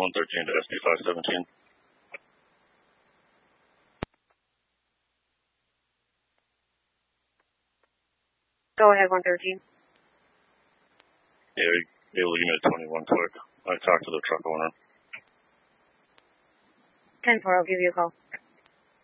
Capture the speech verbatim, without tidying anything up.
one thirteen to S P five seventeen. Go ahead, one thirteen. Yeah, be able to give me a twenty-one quick. I talked to the truck owner. ten four, I'll give you a call.